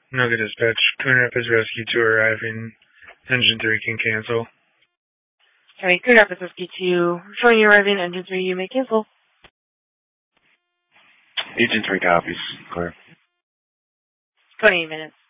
No good dispatch. Coon Rapids Rescue 2 arriving. Engine 3 can cancel. Alright, Coon Rapids Rescue 2. Showing you arriving. Engine 3, you may cancel. Agent 3 copies. Clear. 20 minutes.